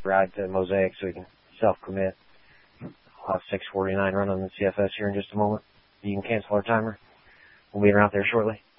ride to Mosaic so we can self-commit. I'll have 6:49 run on the CFS here in just a moment. You can cancel our timer. We'll be around there shortly.